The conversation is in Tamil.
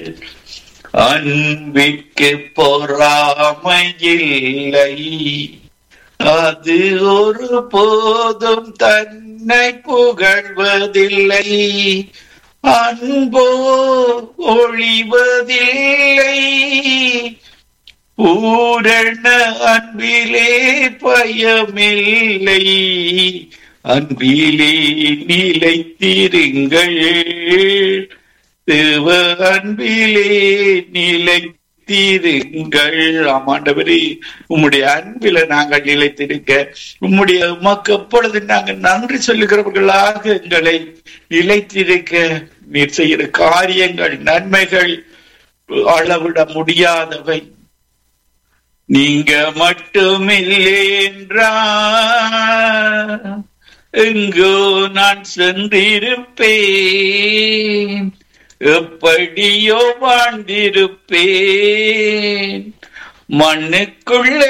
அன்பிற்கு பொறாமையில்லை, அது ஒரு போதும் தன்னை புகழ்வதில்லை. அன்போ ஒழிவதில்லை, பூரண அன்பிலே பயமில்லை. அன்பிலே நிலைத்திருங்கள், தேவ அன்பிலே நிலைத்திருங்கள். ஆமாண்டவரே, உம்முடைய அன்பில நாங்கள் நிலைத்திருக்க, உமக்கு எப்பொழுது நாங்கள் நன்றி சொல்லுகிறவர்களாக எங்களை நிலைத்திருக்க நீர் செய்கிற காரியங்கள், நன்மைகள் அளவிட முடியாதவை. நீங்க மட்டுமில்லை என்றால் எங்கோ நான் சென்றிருப்பேன், எப்படியோ வாழ்ந்திருப்பேன். மண்ணுக்குள்ளே